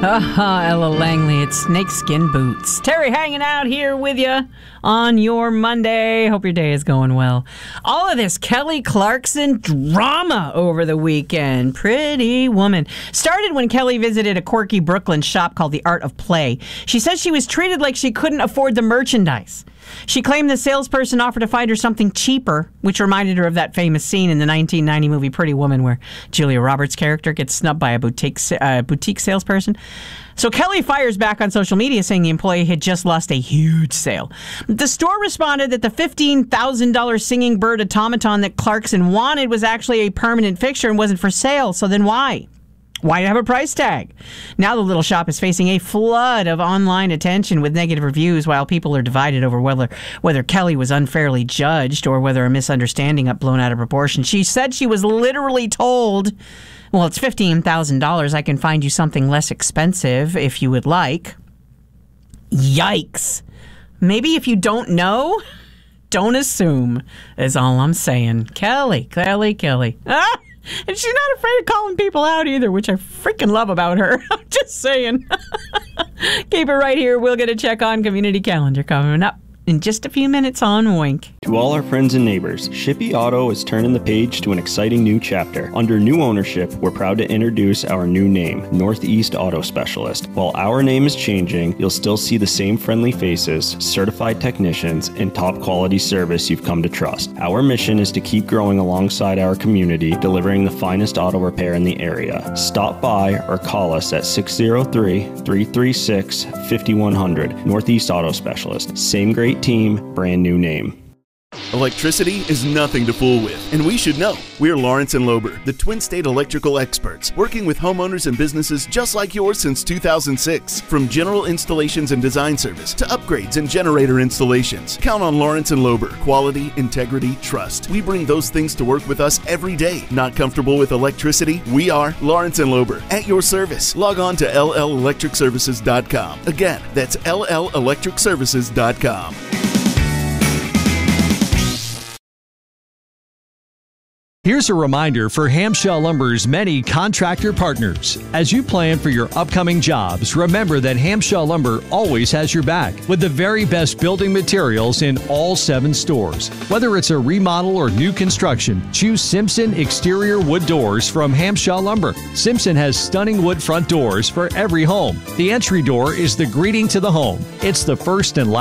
Ella Langley, it's Snakeskin Boots. Terry hanging out here with you on your Monday. Hope your day is going well. All of this Kelly Clarkson drama over the weekend. Pretty woman. Started when Kelly visited a quirky Brooklyn shop called The Art of Play. She said she was treated like she couldn't afford the merchandise. She claimed the salesperson offered to find her something cheaper, which reminded her of that famous scene in the 1990 movie Pretty Woman where Julia Roberts' character gets snubbed by a boutique salesperson. So Kelly fires back on social media saying the employee had just lost a huge sale. The store responded that the $15,000 singing bird automaton that Clarkson wanted was actually a permanent fixture and wasn't for sale. So then why? Why have a price tag? Now the little shop is facing a flood of online attention with negative reviews while people are divided over whether Kelly was unfairly judged or whether a misunderstanding got blown out of proportion. She said she was literally told, well, it's $15,000. I can find you something less expensive if you would like. Yikes. Maybe if you don't know, don't assume, is all I'm saying. Kelly. Ah! And she's not afraid of calling people out either, which I freaking love about her. I'm just saying. Keep it right here. We'll get a check on community calendar coming up in just a few minutes on Wink. To all our friends and neighbors, Shippey Auto is turning the page to an exciting new chapter. Under new ownership, we're proud to introduce our new name, Northeast Auto Specialist. While our name is changing, you'll still see the same friendly faces, certified technicians, and top quality service you've come to trust. Our mission is to keep growing alongside our community, delivering the finest auto repair in the area. Stop by or call us at 603-336-5100. Northeast Auto Specialist. Same great team, brand new name. Electricity is nothing to fool with, and we should know. We're Lawrence & Lober, the Twin State electrical experts, working with homeowners and businesses just like yours since 2006. From general installations and design service to upgrades and generator installations, count on Lawrence & Lober. Quality, integrity, trust. We bring those things to work with us every day. Not comfortable with electricity? We are Lawrence & Lober, at your service. Log on to LLElectricServices.com. Again, that's LLElectricServices.com. Here's a reminder for Hamshell Lumber's many contractor partners. As you plan for your upcoming jobs, remember that Hamshell Lumber always has your back with the very best building materials in all 7 stores. Whether it's a remodel or new construction, choose Simpson Exterior Wood Doors from Hamshell Lumber. Simpson has stunning wood front doors for every home. The entry door is the greeting to the home. It's the first and last